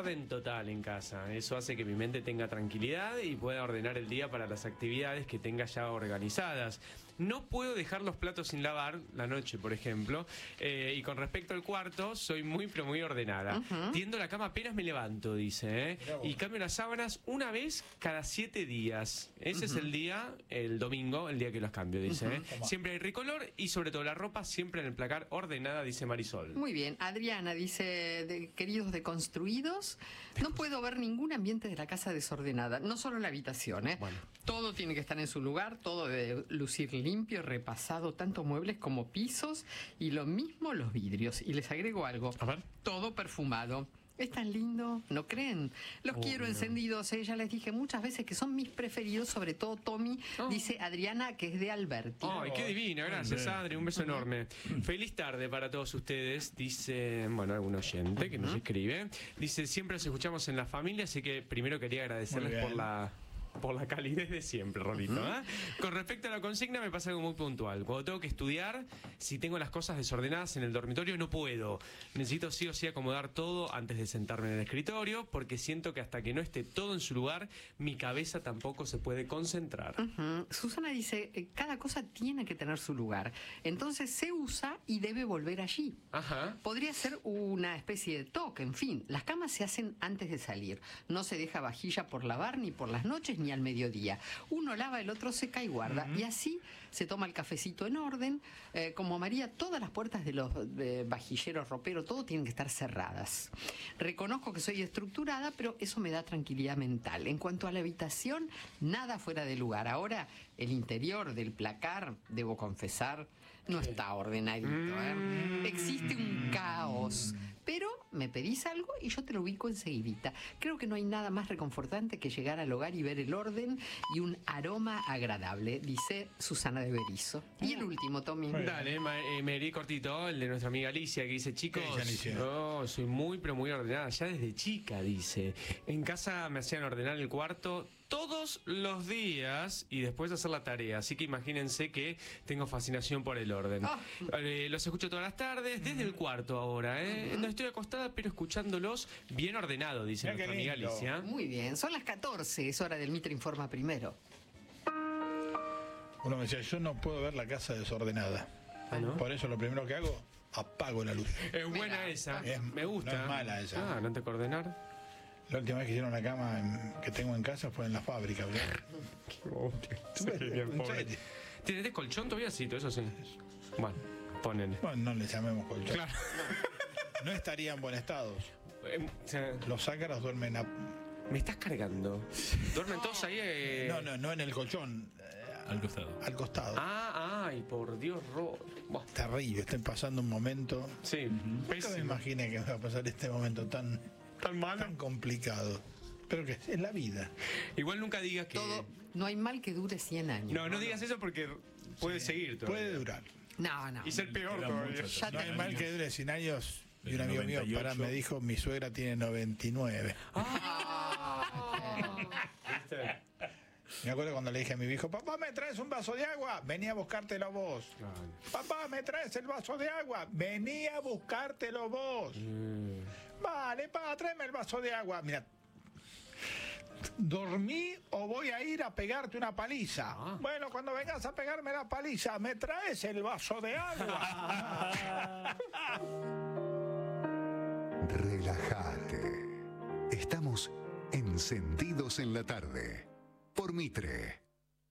orden total en casa. Eso hace que mi mente tenga tranquilidad y pueda ordenar el día para las actividades que tenga ya organizadas. No puedo dejar los platos sin lavar la noche, por ejemplo. Y con respecto al cuarto, soy muy, pero muy ordenada. Tiendo la cama apenas me levanto, dice. Y cambio las sábanas una vez cada 7 días. Ese es el día, el domingo, el día que los cambio, dice. Siempre hay ricolor y sobre todo la ropa siempre en el placar ordenada, dice Marisol. Muy bien. Adriana dice, queridos deconstruidos, no puedo ver ningún ambiente de la casa desordenada, no solo la habitación, Bueno. Todo tiene que estar en su lugar, todo debe lucir limpio, repasado, tanto muebles como pisos, y lo mismo los vidrios. Y les agrego algo, A ver. todo perfumado. Es tan lindo, ¿no creen? Los quiero encendidos, ya les dije muchas veces que son mis preferidos, sobre todo Tommy, dice Adriana, que es de Alberti. Ay, qué divina, gracias Adri, un beso enorme. Feliz tarde para todos ustedes, dice, bueno, algún oyente que nos escribe. Dice, siempre los escuchamos en la familia, así que primero quería agradecerles por la calidez de siempre, Rolito. Con respecto a la consigna me pasa algo muy puntual. Cuando tengo que estudiar, si tengo las cosas desordenadas en el dormitorio, no puedo. Necesito sí o sí acomodar todo antes de sentarme en el escritorio, porque siento que hasta que no esté todo en su lugar, mi cabeza tampoco se puede concentrar. Susana dice, cada cosa tiene que tener su lugar. Entonces se usa y debe volver allí. Podría ser una especie de toque, en fin. Las camas se hacen antes de salir. No se deja vajilla por lavar ni por las noches ni al mediodía. Uno lava, el otro seca y guarda. Y así se toma el cafecito en orden. Como María, todas las puertas de los vajilleros, roperos, todo tienen que estar cerradas. Reconozco que soy estructurada, pero eso me da tranquilidad mental. En cuanto a la habitación, nada fuera de lugar. Ahora, el interior del placar, debo confesar, no está ordenadito. Existe un caos. Pero me pedís algo y yo te lo ubico enseguidita. Creo que no hay nada más reconfortante que llegar al hogar y ver el orden y un aroma agradable, dice Susana de Berizo. Y el último, Tommy. Dale, Mary, cortito, el de nuestra amiga Alicia, que dice, chicos, soy muy, pero muy ordenada, ya desde chica, dice. En casa me hacían ordenar el cuarto todos los días y después hacer la tarea, así que imagínense que tengo fascinación por el orden. Los escucho todas las tardes, desde el cuarto ahora, No estoy acostada, pero escuchándolos bien ordenado, dice nuestra amiga Alicia. Muy bien, son las 14, es hora del Mitre Informa Primero. Uno me decía, yo no puedo ver la casa desordenada. Por eso lo primero que hago, apago la luz. Es buena esa, me gusta. No es mala esa. Antes de ordenar. La última vez que hicieron una cama que tengo en casa fue en la fábrica. ¿Tienes de colchón todavía? Sí, todo eso sí. Bueno, ponen. Bueno, no le llamemos colchón. Claro. No estaría en buen estado. Los ácaros duermen Me estás cargando. ¿Duermen todos ahí? No en el colchón. Al costado. Al costado. Ay, por Dios, Terrible, estoy pasando un momento. Sí, nunca me imaginé que me va a pasar este momento tan malo, tan complicado. Pero que es la vida. Igual nunca digas que... No hay mal que dure 100 años. No digas eso porque puede seguir todavía. Puede durar. No. Y ser peor todavía. No hay mal que dure 100 años. Y un amigo mío me dijo, mi suegra tiene 99. Me acuerdo cuando le dije a mi hijo, papá, ¿me traes un vaso de agua? Venía a buscártelo vos. Papá, ¿me traes el vaso de agua? Venía a buscártelo vos. Vale, papá, tráeme el vaso de agua. Mira, ¿dormí o voy a ir a pegarte una paliza? Bueno, cuando vengas a pegarme la paliza, ¿me traes el vaso de agua? Relájate. Estamos encendidos en la tarde. Por Mitre.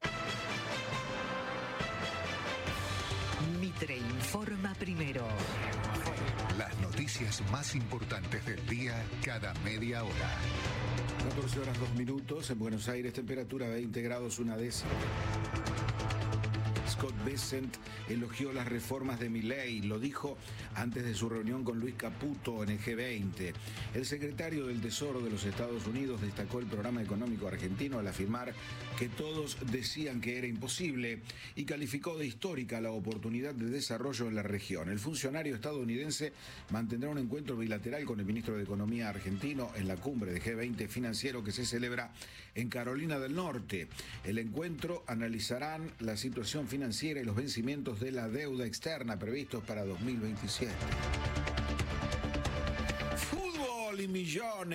Mitre Informa Primero. Las noticias más importantes del día cada media hora. 14 horas 2 minutos en Buenos Aires, temperatura 20 grados una décima. Scott Bessent elogió las reformas de Milei, lo dijo antes de su reunión con Luis Caputo en el G20. El secretario del Tesoro de los Estados Unidos destacó el programa económico argentino al afirmar que todos decían que era imposible y calificó de histórica la oportunidad de desarrollo en la región. El funcionario estadounidense mantendrá un encuentro bilateral con el ministro de Economía argentino en la cumbre de G20 financiero que se celebra en Carolina del Norte. El encuentro analizarán la situación financiera y los vencimientos de la deuda externa previstos para 2027. Fútbol y millones.